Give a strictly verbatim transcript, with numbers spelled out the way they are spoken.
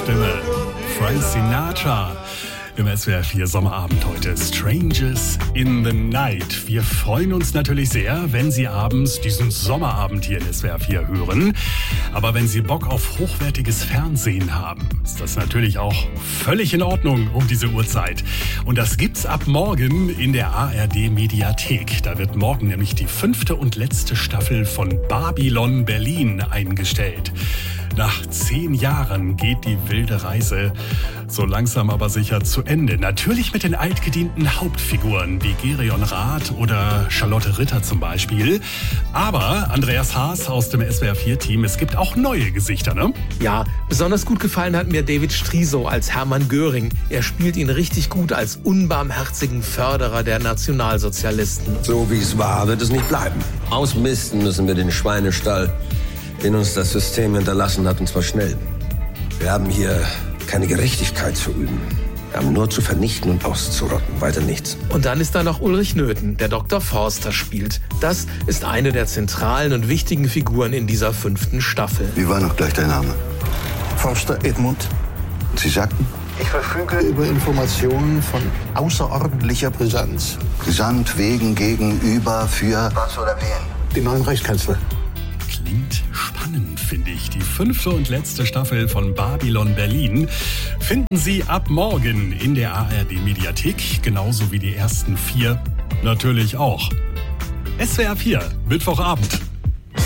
Stimme. Frank Sinatra. Im S W R vier Sommerabend heute Strangers in the Night. Wir freuen uns natürlich sehr, wenn Sie abends diesen Sommerabend hier in S W R vier hören. Aber wenn Sie Bock auf hochwertiges Fernsehen haben, ist das natürlich auch völlig in Ordnung um diese Uhrzeit. Und das gibt's ab morgen in der A R D Mediathek. Da wird morgen nämlich die fünfte und letzte Staffel von Babylon Berlin eingestellt. Nach zehn Jahren geht die wilde Reise so langsam aber sicher zu Ende. Natürlich mit den altgedienten Hauptfiguren wie Gerion Rath oder Charlotte Ritter zum Beispiel. Aber Andreas Haas aus dem S W R vier Team, es gibt auch neue Gesichter, ne? Ja, besonders gut gefallen hat mir David Striso als Hermann Göring. Er spielt ihn richtig gut als unbarmherzigen Förderer der Nationalsozialisten. So wie es war, wird es nicht bleiben. Ausmisten müssen wir den Schweinestall, den uns das System hinterlassen hat, und zwar schnell. Wir haben hier keine Gerechtigkeit zu üben. Wir haben nur zu vernichten und auszurotten, weiter nichts. Und dann ist da noch Ulrich Nöthen, der Doktor Forster spielt. Das ist eine der zentralen und wichtigen Figuren in dieser fünften Staffel. Wie war noch gleich dein Name? Forster Edmund. Sie sagten? Ich verfüge über Informationen von außerordentlicher Brisanz. Brisant, wegen, gegenüber, für... Was oder wen? Den neuen Reichskanzler. Klingt spannend, finde ich. Die fünfte und letzte Staffel von Babylon Berlin finden Sie ab morgen in der A R D Mediathek, genauso wie die ersten vier natürlich auch. S W R vier, Mittwochabend.